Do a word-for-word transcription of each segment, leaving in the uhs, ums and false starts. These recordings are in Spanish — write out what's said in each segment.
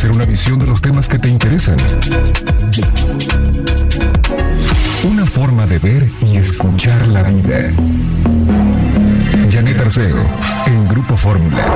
ofrecer una visión de los temas que te interesan. Una forma de ver y escuchar la vida. Janet Arceo, en Grupo Fórmula.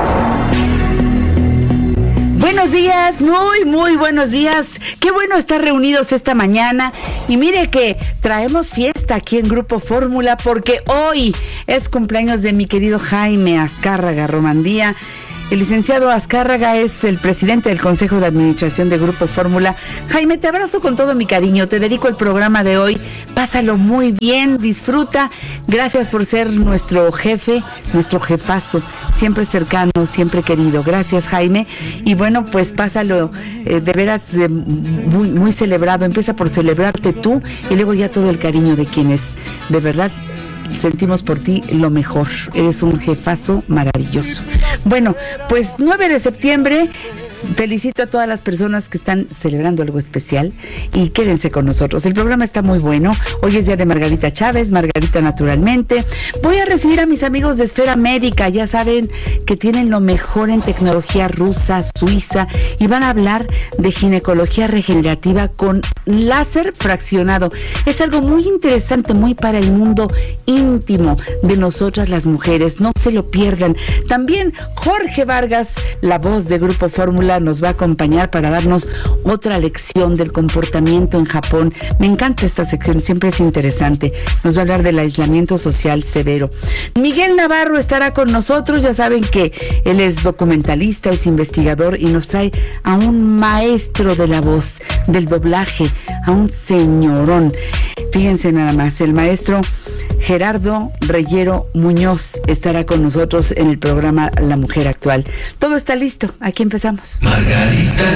Buenos días, muy, muy buenos días. Qué bueno estar reunidos esta mañana. Y mire que traemos fiesta aquí en Grupo Fórmula porque hoy es cumpleaños de mi querido Jaime Azcárraga Romandía. El licenciado Azcárraga es el presidente del Consejo de Administración de Grupo Fórmula. Jaime, te abrazo con todo mi cariño, te dedico el programa de hoy. Pásalo muy bien, disfruta. Gracias por ser nuestro jefe, nuestro jefazo, siempre cercano, siempre querido. Gracias, Jaime. Y bueno, pues pásalo eh, de veras eh, muy, muy celebrado. Empieza por celebrarte tú y luego ya todo el cariño de quienes de verdad sentimos por ti lo mejor. Eres un jefazo maravilloso. Bueno, pues nueve de septiembre, felicito a todas las personas que están celebrando algo especial y quédense con nosotros. El programa está muy bueno. Hoy es día de Margarita Chávez, Margarita Naturalmente. Voy a recibir a mis amigos de Esfera Médica. Ya saben que tienen lo mejor en tecnología rusa, suiza, y van a hablar de ginecología regenerativa con láser fraccionado. Es algo muy interesante, muy para el mundo íntimo de nosotras las mujeres. No se lo pierdan. También Jorge Vargas, la voz de Grupo Fórmula, nos va a acompañar para darnos otra lección del comportamiento en Japón. Me encanta esta sección, siempre es interesante. Nos va a hablar del aislamiento social severo. Miguel Navarro estará con nosotros. Ya saben que él es documentalista, es investigador y nos trae a un maestro de la voz, del doblaje, a un señorón. Fíjense nada más, el maestro Gerardo Reyero Muñoz estará con nosotros en el programa La Mujer Actual. Todo está listo, aquí empezamos. Margarita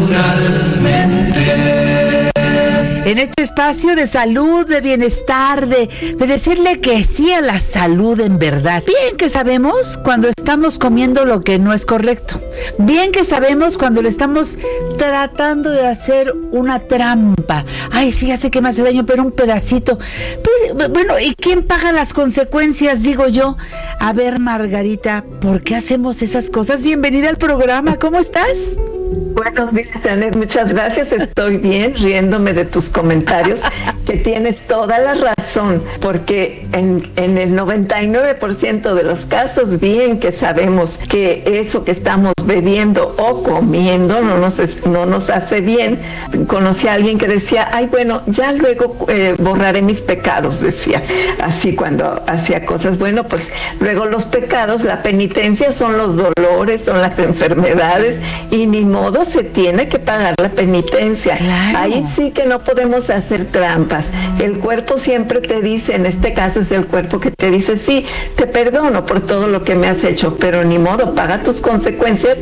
Naturalmente. En este espacio de salud, de bienestar, de, de decirle que sí a la salud en verdad. Bien que sabemos cuando estamos comiendo lo que no es correcto. Bien que sabemos cuando le estamos tratando de hacer una trampa. Ay, sí, ya sé que me hace daño, pero un pedacito. Pues, bueno, ¿y quién paga las consecuencias, digo yo? A ver, Margarita, ¿por qué hacemos esas cosas? Bienvenida al programa, ¿cómo estás? Buenos días, Janet, muchas gracias, estoy bien, riéndome de tus comentarios, que tienes toda la razón, porque en, en el noventa y nueve por ciento de los casos, bien que sabemos que eso que estamos bebiendo o comiendo no nos, no nos hace bien. Conocí a alguien que decía, ay, bueno, ya luego eh, borraré mis pecados, decía, así cuando hacía cosas. Bueno, pues luego los pecados, la penitencia son los dolores, son las enfermedades, y ni modo, se tiene que pagar la penitencia. Claro. Ahí sí que no podemos hacer trampas. El cuerpo siempre te dice, en este caso es el cuerpo que te dice, sí, te perdono por todo lo que me has hecho, pero ni modo, paga tus consecuencias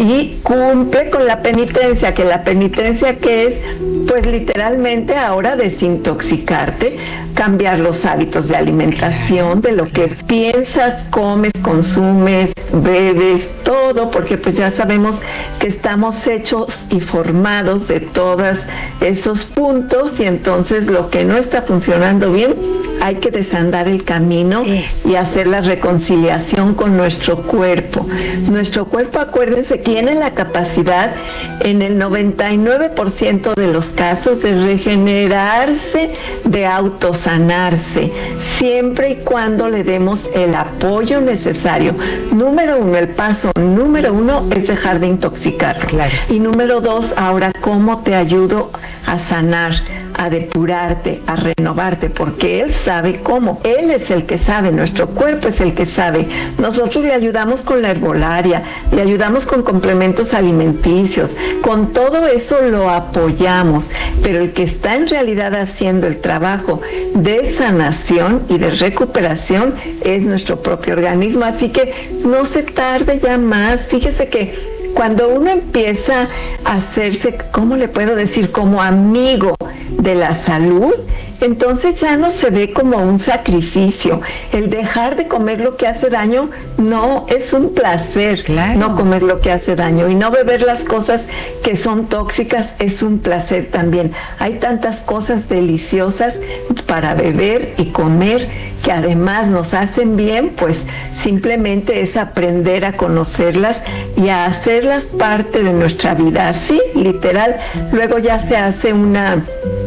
y cumple con la penitencia, que la penitencia que es, pues literalmente ahora desintoxicarte, cambiar los hábitos de alimentación, de lo que piensas, comes, consumes, bebes, todo, porque pues ya sabemos que estamos hechos y formados de todos esos puntos, y entonces lo que no está funcionando bien, hay que desandar el camino es. y hacer la reconciliación con nuestro cuerpo. Nuestro cuerpo, acuérdense, tiene la capacidad en el noventa y nueve por ciento de los casos de regenerarse, de autosanarse, siempre y cuando le demos el apoyo necesario. Número uno, el paso número uno es dejar de intoxicar. Claro. Y número dos, ahora, ¿cómo te ayudo a sanar, a depurarte, a renovarte? Porque Él sabe cómo. Él es el que sabe, nuestro cuerpo es el que sabe. Nosotros le ayudamos con la herbolaria, le ayudamos con complementos alimenticios, con todo eso lo apoyamos, pero el que está en realidad haciendo el trabajo de sanación y de recuperación es nuestro propio organismo. Así que no se tarde ya más. Fíjese que cuando uno empieza a hacerse, ¿cómo le puedo decir? Como amigo de la salud, entonces ya no se ve como un sacrificio. El dejar de comer lo que hace daño no es un placer, claro. No comer lo que hace daño y no beber las cosas que son tóxicas es un placer también. Hay tantas cosas deliciosas para beber y comer que además nos hacen bien, pues simplemente es aprender a conocerlas y a hacerlas parte de nuestra vida. Así, literal, luego ya se hace una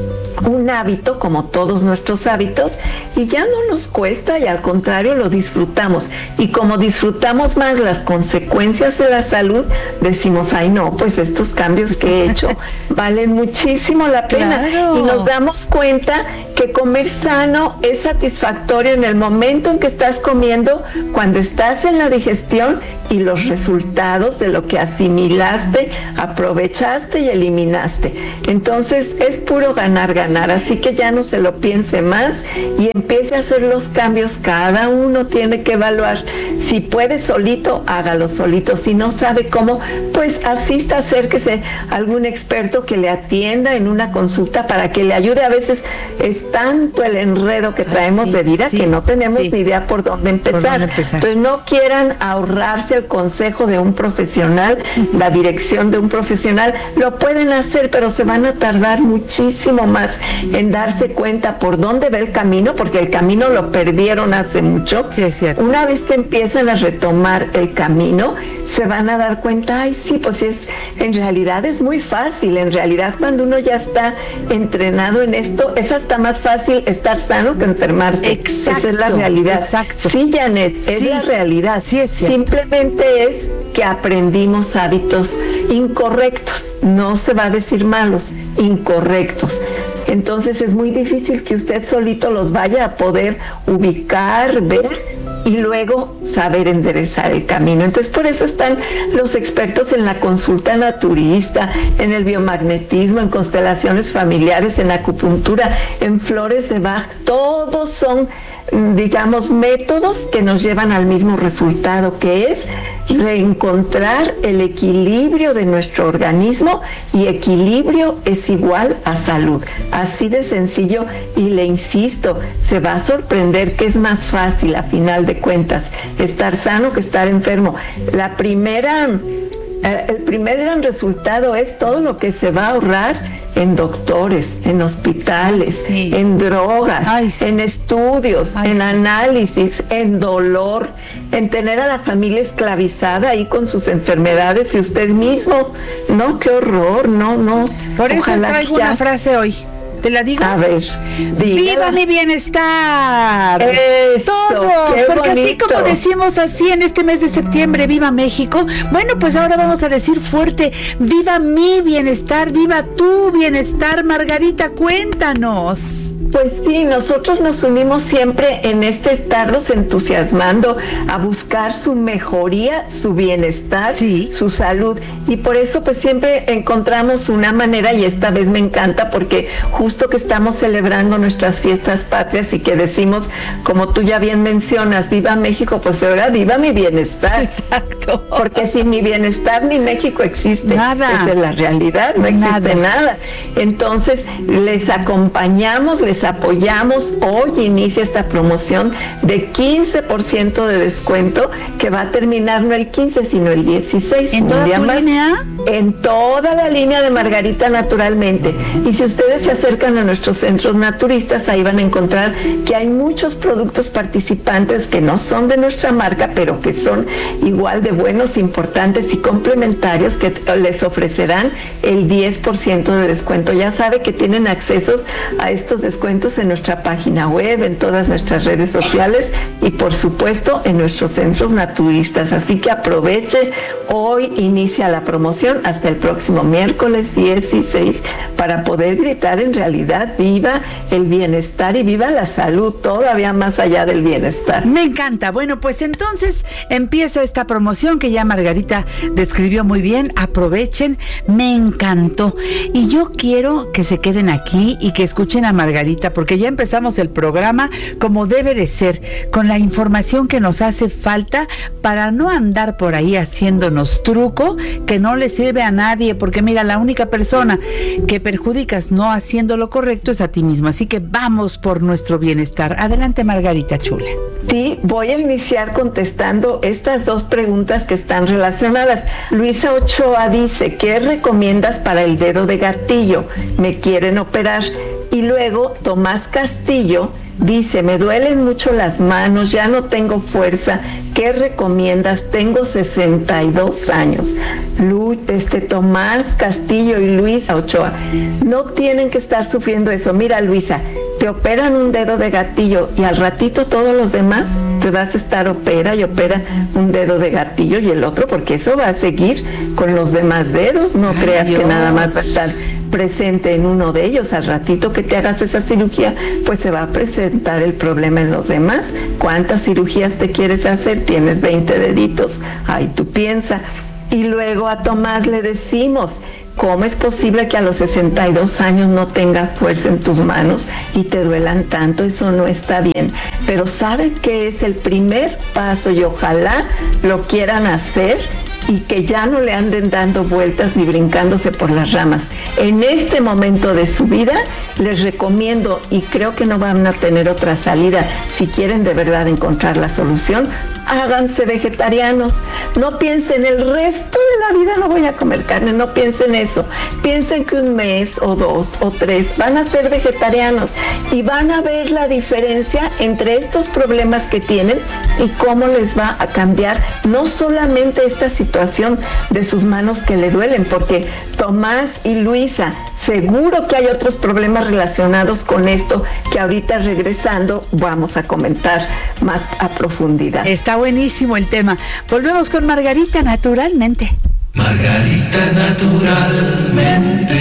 un hábito, como todos nuestros hábitos, y ya no nos cuesta y al contrario lo disfrutamos. Y como disfrutamos más las consecuencias de la salud, decimos, ay no, pues estos cambios que he hecho valen muchísimo la pena. Claro. Y nos damos cuenta que comer sano es satisfactorio en el momento en que estás comiendo, cuando estás en la digestión y los resultados de lo que asimilaste, aprovechaste y eliminaste. Entonces es puro ganar, ganar. Así que ya no se lo piense más y empiece a hacer los cambios. Cada uno tiene que evaluar. Si puede solito, hágalo solito. Si no sabe cómo, pues asista, acérquese a algún experto que le atienda en una consulta para que le ayude. A veces es tanto el enredo que traemos sí, de vida sí, que no tenemos sí. ni idea por dónde empezar. ¿Por dónde empezar? Entonces no quieran ahorrarse el consejo de un profesional, la dirección de un profesional. Lo pueden hacer, pero se van a tardar muchísimo más en darse cuenta por dónde va el camino, porque el camino lo perdieron hace mucho. Sí, es cierto. Una vez que empiezan a retomar el camino, se van a dar cuenta, ay sí, pues es, en realidad es muy fácil. En realidad cuando uno ya está entrenado en esto, es hasta más fácil estar sano que enfermarse. Exacto. Esa es la realidad. Exacto. Sí, Janet, sí, es la realidad. Sí, es cierto. Simplemente es que aprendimos hábitos incorrectos. No se va a decir malos, incorrectos. Entonces es muy difícil que usted solito los vaya a poder ubicar, ver y luego saber enderezar el camino. Entonces por eso están los expertos en la consulta naturista, en el biomagnetismo, en constelaciones familiares, en acupuntura, en flores de Bach. Todos son, digamos, métodos que nos llevan al mismo resultado, que es reencontrar el equilibrio de nuestro organismo, y equilibrio es igual a salud. Así de sencillo, y le insisto, se va a sorprender que es más fácil a final de cuentas estar sano que estar enfermo. La primera, eh, el primer gran resultado es todo lo que se va a ahorrar en doctores, en hospitales, sí. en drogas, Ay, sí. en estudios, Ay, en sí. análisis, en dolor, en tener a la familia esclavizada ahí con sus enfermedades y usted mismo. No, qué horror, no, no. Por eso Ojalá traigo ya... una frase hoy. ¿Te la digo? A ver, dígala. ¡Viva mi bienestar! Eso, todos, porque bonito. Así como decimos así en este mes de septiembre, ¡viva México! Bueno, pues ahora vamos a decir fuerte, ¡viva mi bienestar! ¡Viva tu bienestar! Margarita, cuéntanos. Pues sí, nosotros nos unimos siempre en este estarlos entusiasmando a buscar su mejoría, su bienestar, sí. su salud, y por eso pues siempre encontramos una manera, y esta vez me encanta porque justo que estamos celebrando nuestras fiestas patrias y que decimos, como tú ya bien mencionas, viva México, pues ahora viva mi bienestar. Exacto. Porque sin mi bienestar ni México existe. Nada. Esa es la realidad, no existe nada. nada. Entonces les acompañamos, les apoyamos. Hoy inicia esta promoción de quince por ciento de descuento que va a terminar no el quince sino el dieciséis. ¿En toda tu línea? En toda la línea de Margarita, naturalmente. Y si ustedes se acercan a nuestros centros naturistas, ahí van a encontrar que hay muchos productos participantes que no son de nuestra marca, pero que son igual de buenos, importantes y complementarios, que les ofrecerán el diez por ciento de descuento. Ya sabe que tienen accesos a estos descuentos en nuestra página web, en todas nuestras redes sociales y por supuesto en nuestros centros naturistas. Así que aproveche, hoy inicia la promoción hasta el próximo miércoles dieciséis para poder gritar en realidad viva el bienestar y viva la salud, todavía más allá del bienestar. Me encanta. Bueno, pues entonces empieza esta promoción que ya Margarita describió muy bien. Aprovechen, me encantó. Y yo quiero que se queden aquí y que escuchen a Margarita Margarita, porque ya empezamos el programa como debe de ser, con la información que nos hace falta para no andar por ahí haciéndonos truco que no le sirve a nadie, porque mira, la única persona que perjudicas no haciendo lo correcto es a ti mismo, así que vamos por nuestro bienestar. Adelante, Margarita chula. Sí, voy a iniciar contestando estas dos preguntas que están relacionadas. Luisa Ochoa dice, ¿qué recomiendas para el dedo de gatillo? Me quieren operar. Y luego Tomás Castillo dice, me duelen mucho las manos, ya no tengo fuerza, ¿qué recomiendas? Tengo sesenta y dos años. Lu, este Tomás Castillo y Luisa Ochoa no tienen que estar sufriendo eso. Mira, Luisa, te operan un dedo de gatillo y al ratito todos los demás te vas a estar opera y opera un dedo de gatillo y el otro, porque eso va a seguir con los demás dedos. No Ay, creas Dios. que nada más va a estar presente en uno de ellos. Al ratito que te hagas esa cirugía, pues se va a presentar el problema en los demás. ¿Cuántas cirugías te quieres hacer? Tienes veinte deditos. Ay, tú piensa. Y luego a Tomás le decimos, ¿cómo es posible que a los sesenta y dos años no tengas fuerza en tus manos y te duelan tanto? Eso no está bien. Pero ¿sabe qué es el primer paso? Y ojalá lo quieran hacer y que ya no le anden dando vueltas ni brincándose por las ramas. En este momento de su vida les recomiendo, y creo que no van a tener otra salida, si quieren de verdad encontrar la solución, háganse vegetarianos. No piensen el resto de la vida no voy a comer carne, no piensen eso. Piensen que un mes o dos o tres van a ser vegetarianos y van a ver la diferencia entre estos problemas que tienen y cómo les va a cambiar no solamente esta situación de sus manos que le duelen, porque Tomás y Luisa, seguro que hay otros problemas relacionados con esto que ahorita regresando vamos a comentar más a profundidad. Está buenísimo el tema. Volvemos con Margarita naturalmente. Margarita naturalmente.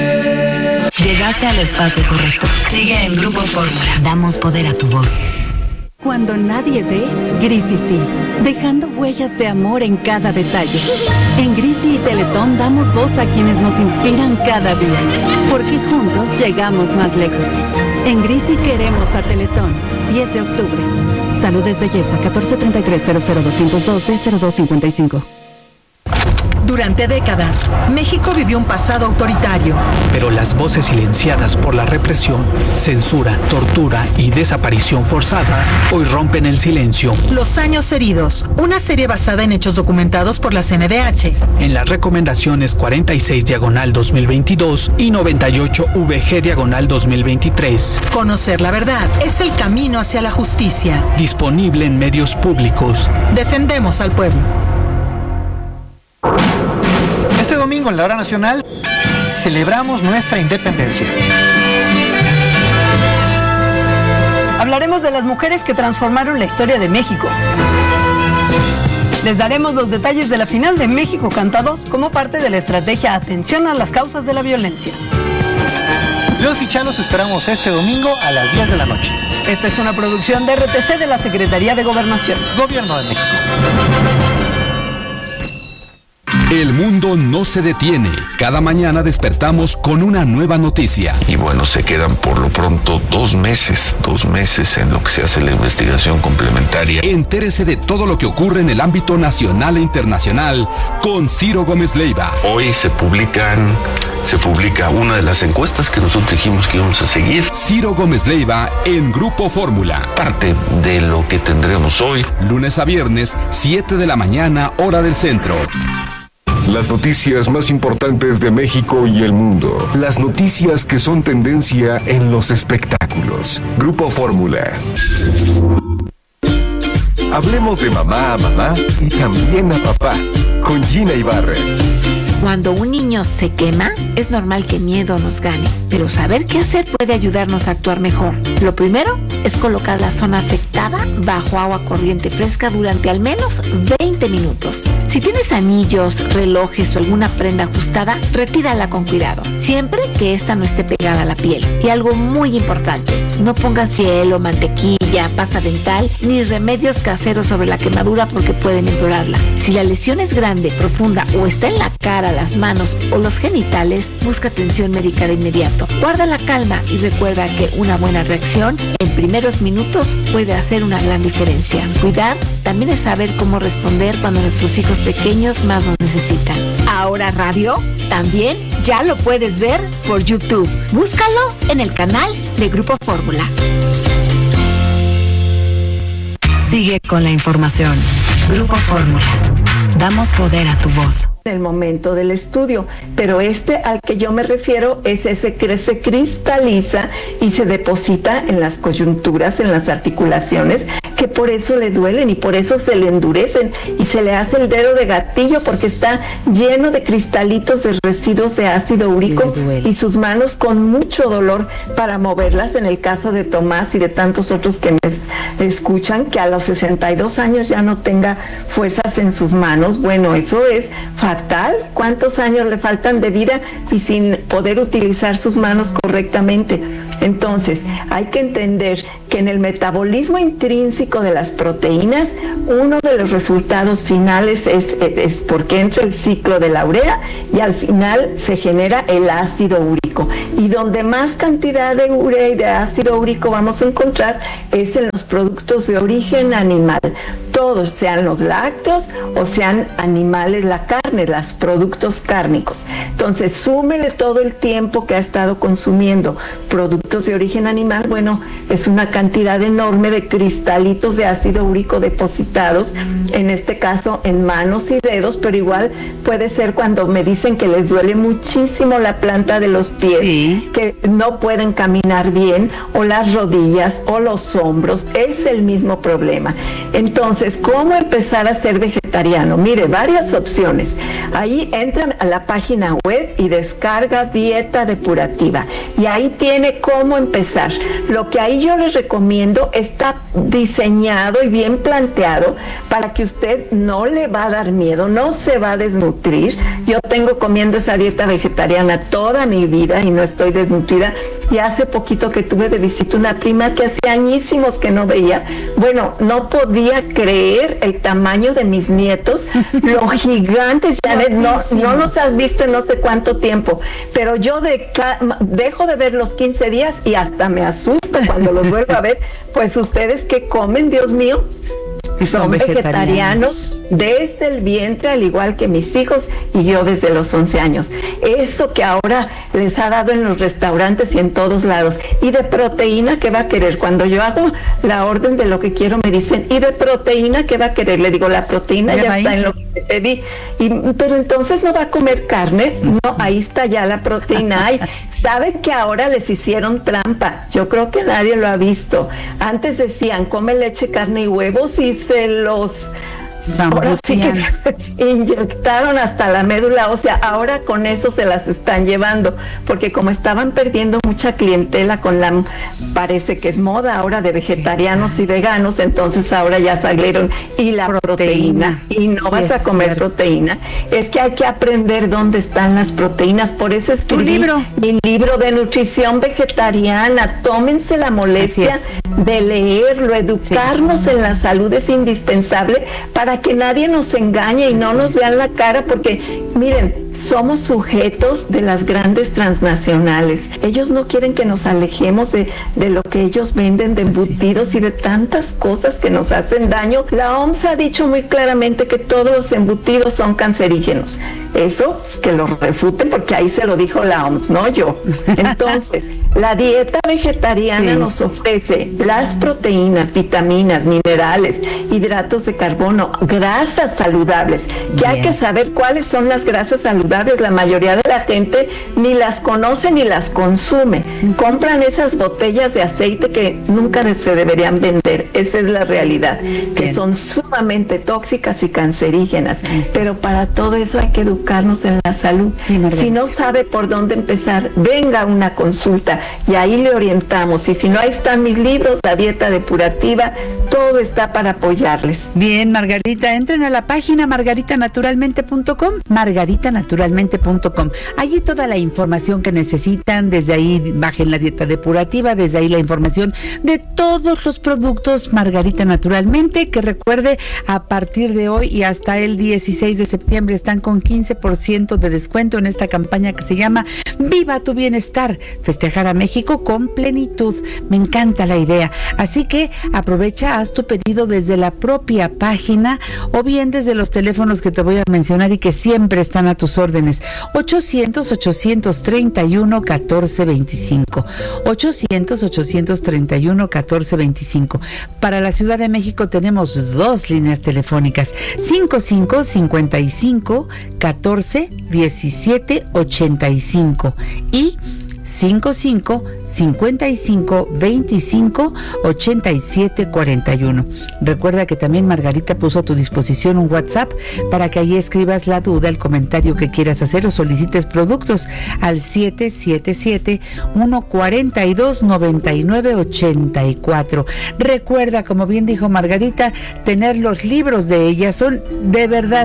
Llegaste al espacio correcto. Sigue en Grupo Fórmula. Damos poder a tu voz. Cuando nadie ve, Grisi sí, dejando huellas de amor en cada detalle. En Grisi y Teletón damos voz a quienes nos inspiran cada día, porque juntos llegamos más lejos. En Grisi queremos a Teletón. diez de octubre. Salud es belleza. catorce treinta y tres cero cero doscientos dos D cero dos cincuenta y cinco. Durante décadas, México vivió un pasado autoritario. Pero las voces silenciadas por la represión, censura, tortura y desaparición forzada hoy rompen el silencio. Los años heridos, una serie basada en hechos documentados por la C N D H. En las recomendaciones cuarenta y seis diagonal dos mil veintidós y noventa y ocho V G diagonal dos mil veintitrés. Conocer la verdad es el camino hacia la justicia. Disponible en medios públicos. Defendemos al pueblo. Este domingo en la Hora Nacional celebramos nuestra independencia. Hablaremos de las mujeres que transformaron la historia de México. Les daremos los detalles de la final de México Canta dos como parte de la estrategia Atención a las causas de la violencia. Los y Chalos esperamos este domingo a las diez de la noche. Esta es una producción de R T C de la Secretaría de Gobernación. Gobierno de México. El mundo no se detiene. Cada mañana despertamos con una nueva noticia. Y bueno, se quedan por lo pronto dos meses, dos meses en lo que se hace la investigación complementaria. Entérese de todo lo que ocurre en el ámbito nacional e internacional con Ciro Gómez Leiva. Hoy se publican, se publica una de las encuestas que nosotros dijimos que íbamos a seguir. Ciro Gómez Leiva en Grupo Fórmula. Parte de lo que tendremos hoy. Lunes a viernes, siete de la mañana, hora del centro. Las noticias más importantes de México y el mundo. Las noticias que son tendencia en los espectáculos. Grupo Fórmula. Hablemos de mamá a mamá y también a papá. Con Gina Ibarra. Cuando un niño se quema, es normal que miedo nos gane, pero saber qué hacer puede ayudarnos a actuar mejor. Lo primero es colocar la zona afectada bajo agua corriente fresca durante al menos veinte minutos. Si tienes anillos, relojes o alguna prenda ajustada, retírala con cuidado, siempre que esta no esté pegada a la piel. Y algo muy importante, no pongas hielo, mantequilla, pasta dental ni remedios caseros sobre la quemadura porque pueden empeorarla. Si la lesión es grande, profunda o está en la cara, las manos o los genitales, busca atención médica de inmediato. Guarda la calma y recuerda que una buena reacción en primeros minutos puede hacer una gran diferencia. Cuidar también es saber cómo responder cuando nuestros hijos pequeños más lo necesitan. Ahora Radio también ya lo puedes ver por YouTube. Búscalo en el canal de Grupo Fórmula. Sigue con la información. Grupo Fórmula. Damos poder a tu voz. En el momento del estudio, pero este al que yo me refiero es ese que se cristaliza y se deposita en las coyunturas, en las articulaciones, que por eso le duelen y por eso se le endurecen y se le hace el dedo de gatillo porque está lleno de cristalitos de residuos de ácido úrico y sus manos con mucho dolor para moverlas. En el caso de Tomás y de tantos otros que me escuchan, que a los sesenta y dos años ya no tenga fuerzas en sus manos, bueno, eso es fatal. ¿Cuántos años le faltan de vida y sin poder utilizar sus manos correctamente? Entonces, hay que entender que en el metabolismo intrínseco de las proteínas, uno de los resultados finales es, es porque entra el ciclo de la urea y al final se genera el ácido úrico. Y donde más cantidad de urea y de ácido úrico vamos a encontrar es en los productos de origen animal. Todos, sean los lácteos o sean animales, la carne, los productos cárnicos. Entonces, súmele todo el tiempo que ha estado consumiendo productos de origen animal, bueno, es una cantidad enorme de cristalitos de ácido úrico depositados, en este caso en manos y dedos, pero igual puede ser cuando me dicen que les duele muchísimo la planta de los pies, sí, que no pueden caminar bien, o las rodillas o los hombros, es el mismo problema. Entonces, ¿cómo empezar a ser vegetariano? Mire, varias opciones. Ahí entran a la página web y descarga Dieta Depurativa. Y ahí tiene cómo empezar. Lo que ahí yo les recomiendo está diseñado y bien planteado para que usted no le va a dar miedo, no se va a desnutrir. Yo tengo comiendo esa dieta vegetariana toda mi vida y no estoy desnutrida. Y hace poquito que tuve de visita una prima que hacía añísimos que no veía. Bueno, no podía creer el tamaño de mis nietos, lo gigantes, Janet, no, no los has visto en no sé cuánto tiempo, pero yo de, dejo de ver los quince días y hasta me asusto cuando los vuelvo a ver. Pues ustedes que comen, Dios mío, son, son vegetarianos. vegetarianos desde el vientre, al igual que mis hijos y yo desde los once años. Eso que ahora les ha dado en los restaurantes y en todos lados. Y de proteína, ¿qué va a querer? Cuando yo hago la orden de lo que quiero, me dicen, ¿y de proteína qué va a querer? Le digo, la proteína ya, ya está en lo que te pedí. Y, pero entonces no va a comer carne. No, ahí está ya la proteína. Ay, ¿saben que ahora les hicieron trampa? Yo creo que nadie lo ha visto. Antes decían, come leche, carne y huevos, y se los... Ahora sí que inyectaron hasta la médula ósea. Ahora con eso se las están llevando, porque como estaban perdiendo mucha clientela con la, parece que es moda ahora de vegetarianos y veganos, entonces ahora ya salieron y la proteína, proteína. y no sí, vas a comer cierto. proteína. Es que hay que aprender dónde están las proteínas. Por eso escribí libro? mi libro de nutrición vegetariana. Tómense la molestia de leerlo. Educarnos sí. en la salud es indispensable para que nadie nos engañe y no nos vean la cara, porque miren, somos sujetos de las grandes transnacionales. Ellos no quieren que nos alejemos de, de lo que ellos venden, de embutidos y de tantas cosas que nos hacen daño. La O M S ha dicho muy claramente que todos los embutidos son cancerígenos. Eso, que lo refuten, porque ahí se lo dijo la O M S, no yo. Entonces, la dieta vegetariana sí. nos ofrece las proteínas, vitaminas, minerales, hidratos de carbono, grasas saludables, que Bien. hay que saber cuáles son las grasas saludables saludables, la mayoría de la gente ni las conoce ni las consume. Compran esas botellas de aceite que nunca se deberían vender. Esa es la realidad, que Bien. son sumamente tóxicas y cancerígenas. Eso. Pero para todo eso hay que educarnos en la salud. Sí, si no sabe por dónde empezar, venga a una consulta y ahí le orientamos. Y si no, ahí están mis libros, la dieta depurativa, todo está para apoyarles. Bien, Margarita, entren a la página margarita naturalmente punto com, margarita naturalmente punto com. Allí toda la información que necesitan, desde ahí bajen la dieta depurativa, desde ahí la información de todos los productos Margarita Naturalmente, que recuerde, a partir de hoy y hasta el dieciséis de septiembre están con quince por ciento de descuento en esta campaña que se llama Viva tu Bienestar, festejar a México con plenitud. Me encanta la idea, así que aprovecha, haz tu pedido desde la propia página o bien desde los teléfonos que te voy a mencionar y que siempre están a tus órdenes. ochocientos, ochocientos treinta y uno, catorce veinticinco, ochocientos, ochocientos treinta y uno, catorce veinticinco. Para la Ciudad de México tenemos dos líneas telefónicas: cincuenta y cinco, cincuenta y cinco, catorce, diecisiete, ochenta y cinco y cincuenta y cinco, cincuenta y cinco, veinticinco, ochenta y siete, cuarenta y uno. Recuerda que también Margarita puso a tu disposición un WhatsApp para que allí escribas la duda, el comentario que quieras hacer o solicites productos al siete siete siete, uno cuatro dos, nueve nueve ocho cuatro. Recuerda, como bien dijo Margarita, tener los libros de ella. Son de verdad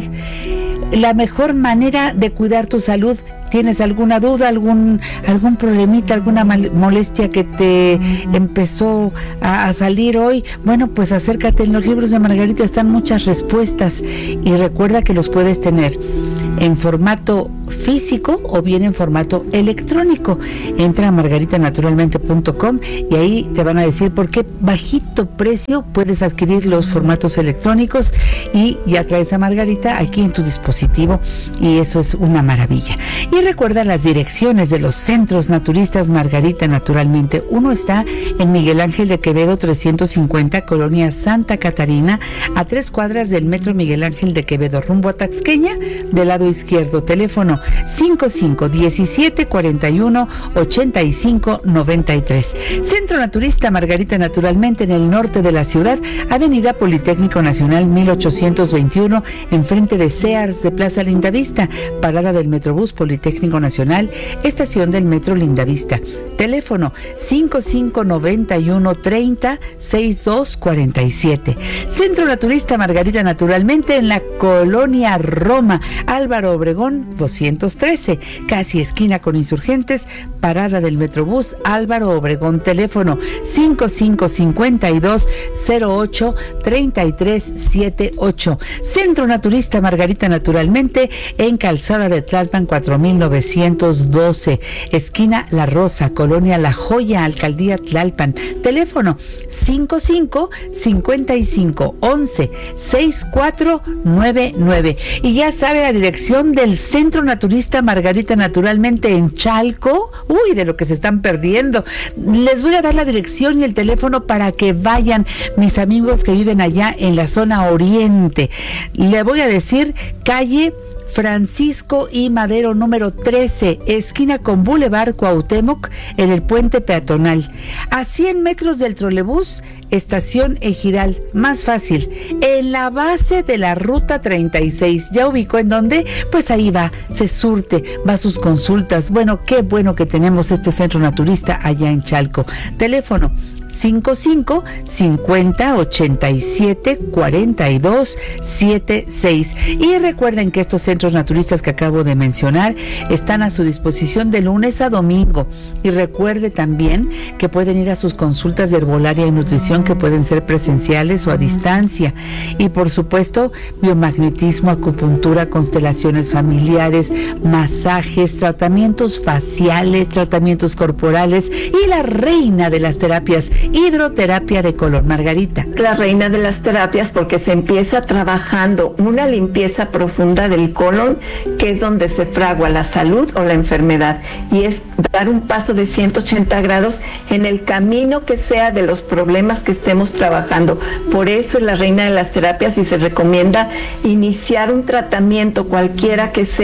la mejor manera de cuidar tu salud. ¿Tienes alguna duda, algún algún problemita, alguna mal, molestia que te empezó a, a salir hoy? Bueno, pues acércate, en los libros de Margarita están muchas respuestas y recuerda que los puedes tener en formato físico o bien en formato electrónico. Entra a margarita naturalmente punto com y ahí te van a decir por qué bajito precio puedes adquirir los formatos electrónicos y ya traes a Margarita aquí en tu dispositivo y eso es una maravilla. Y recuerda las direcciones de los centros naturistas Margarita Naturalmente. Uno está en Miguel Ángel de Quevedo trescientos cincuenta, Colonia Santa Catarina, a tres cuadras del Metro Miguel Ángel de Quevedo, rumbo a Taxqueña, del lado izquierdo. Teléfono cincuenta y cinco, diecisiete, cuarenta y uno, ochenta y cinco, noventa y tres. Centro Naturista Margarita Naturalmente en el norte de la ciudad, Avenida Politécnico Nacional mil ochocientos veintiuno, enfrente de Sears de Plaza Lindavista, parada del Metrobús Politécnico Nacional, estación del Metro Lindavista. Teléfono cincuenta y cinco, noventa y uno, treinta, sesenta y dos, cuarenta y siete. Centro Naturista Margarita Naturalmente en la Colonia Roma, Álvaro Obregón doscientos trece, casi esquina con Insurgentes, parada del Metrobús Álvaro Obregón. Teléfono cincuenta y cinco, cincuenta y dos, cero ocho, treinta y tres, setenta y ocho. Centro Naturista Margarita Naturalmente en Calzada de Tlalpan cuatro mil novecientos doce, esquina La Rosa, Colonia La Joya, Alcaldía Tlalpan. Teléfono cincuenta y cinco, cincuenta y cinco, once, sesenta y cuatro, noventa y nueve. Y ya sabe la dirección del Centro Naturista Margarita Naturalmente en Chalco. Uy, de lo que se están perdiendo. Les voy a dar la dirección y el teléfono para que vayan, mis amigos que viven allá en la zona oriente. Le voy a decir calle Francisco I. Madero número trece, esquina con Boulevard Cuauhtémoc, en el puente peatonal, a cien metros del trolebús, estación Ejidal. Más fácil, en la base de la ruta treinta y seis. ¿Ya ubicó en dónde? Pues ahí va, se surte, va a sus consultas. Bueno, qué bueno que tenemos este centro naturista allá en Chalco. Teléfono cincuenta y cinco, cincuenta, ochenta y siete, cuarenta y dos, setenta y seis. Y recuerden que estos centros naturistas que acabo de mencionar están a su disposición de lunes a domingo. Y recuerde también que pueden ir a sus consultas de herbolaria y nutrición, que pueden ser presenciales o a distancia. Y por supuesto, biomagnetismo, acupuntura, constelaciones familiares, masajes, tratamientos faciales, tratamientos corporales y la reina de las terapias, hidroterapia de color. Margarita. La reina de las terapias, porque se empieza trabajando una limpieza profunda del colon, que es donde se fragua la salud o la enfermedad, y es dar un paso de ciento ochenta grados en el camino que sea de los problemas que estemos trabajando. Por eso es la reina de las terapias y se recomienda iniciar un tratamiento cualquiera que sea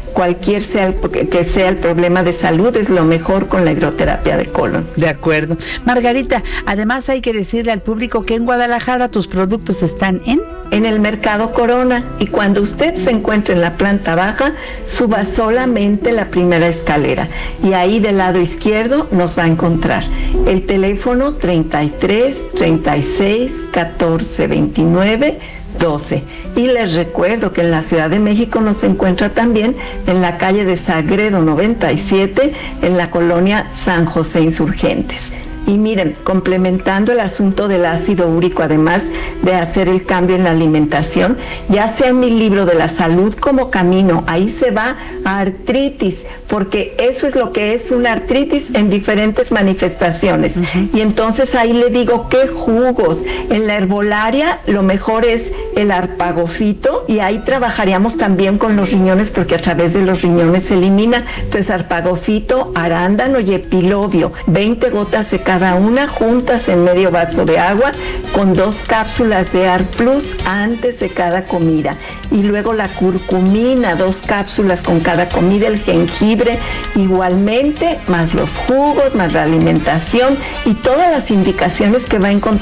cualquier sea el, que sea el problema de salud, es lo mejor con la hidroterapia de colon. De acuerdo. Margarita, además hay que decirle al público que en Guadalajara tus productos están en... En el Mercado Corona, y cuando usted se encuentre en la planta baja, suba solamente la primera escalera y ahí del lado izquierdo nos va a encontrar. El teléfono treinta y tres, treinta y seis, catorce, veintinueve, doce. Y les recuerdo que en la Ciudad de México nos encuentra también en la calle de Sagredo noventa y siete, en la colonia San José Insurgentes. Y miren, complementando el asunto del ácido úrico, además de hacer el cambio en la alimentación, ya sea en mi libro de la salud como camino, ahí se va a artritis, porque eso es lo que es una artritis en diferentes manifestaciones. Uh-huh. Y entonces ahí le digo qué jugos. En la herbolaria lo mejor es el arpagofito, y ahí trabajaríamos también con los riñones, porque a través de los riñones se elimina. Entonces arpagofito, arándano y epilobio, veinte gotas de cada una juntas en medio vaso de agua con dos cápsulas de Ar Plus antes de cada comida, y luego la curcumina, dos cápsulas con cada comida, el jengibre igualmente, más los jugos, más la alimentación y todas las indicaciones que va a encontrar,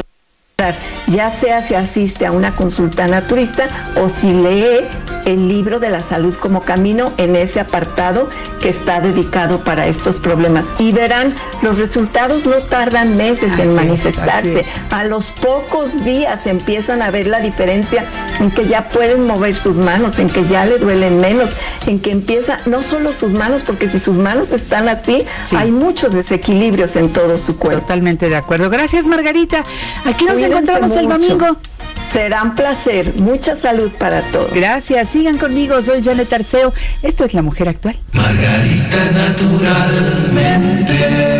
ya sea si asiste a una consulta naturista o si lee el libro de la salud como camino en ese apartado que está dedicado para estos problemas. Y verán, los resultados no tardan meses así en manifestarse. Es, a los pocos días empiezan a ver la diferencia en que ya pueden mover sus manos, en que ya le duelen menos, en que empieza, no solo sus manos, porque si sus manos están así, sí, hay muchos desequilibrios en todo su cuerpo. Totalmente de acuerdo. Gracias, Margarita. Aquí nos Cuídense encontramos mucho. El domingo. Será un placer. Mucha salud para todos. Gracias. Sigan conmigo. Soy Janet Arceo. Esto es La Mujer Actual. Margarita naturalmente.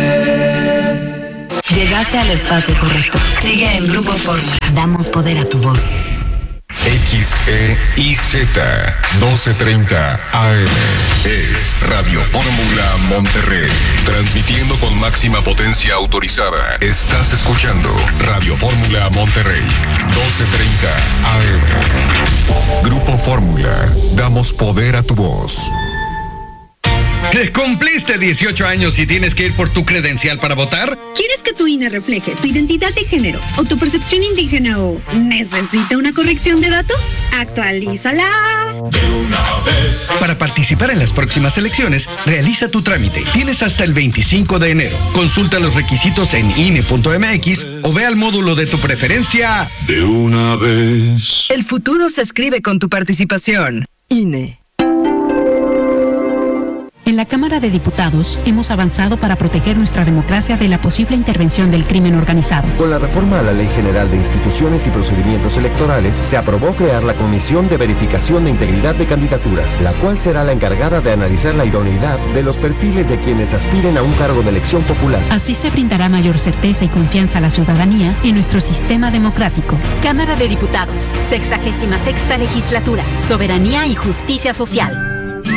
Llegaste al espacio correcto. Sigue en Grupo Fórmula. Damos poder a tu voz. X E I Z doce treinta A M ex Radio Fórmula Monterrey, transmitiendo con máxima potencia autorizada. Estás escuchando Radio Fórmula Monterrey doce treinta A M. Grupo Fórmula, damos poder a tu voz. ¿Que cumpliste dieciocho años y tienes que ir por tu credencial para votar? ¿Quieres que tu I N E refleje tu identidad de género o tu percepción indígena o necesita una corrección de datos? ¡Actualízala! De una vez. Para participar en las próximas elecciones, realiza tu trámite. Tienes hasta el veinticinco de enero. Consulta los requisitos en I N E punto M X o ve al módulo de tu preferencia. De una vez. El futuro se escribe con tu participación. I N E. En la Cámara de Diputados hemos avanzado para proteger nuestra democracia de la posible intervención del crimen organizado. Con la reforma a la Ley General de Instituciones y Procedimientos Electorales, se aprobó crear la Comisión de Verificación de Integridad de Candidaturas, la cual será la encargada de analizar la idoneidad de los perfiles de quienes aspiren a un cargo de elección popular. Así se brindará mayor certeza y confianza a la ciudadanía en nuestro sistema democrático. Cámara de Diputados, sexagésima sexta legislatura, Soberanía y Justicia Social.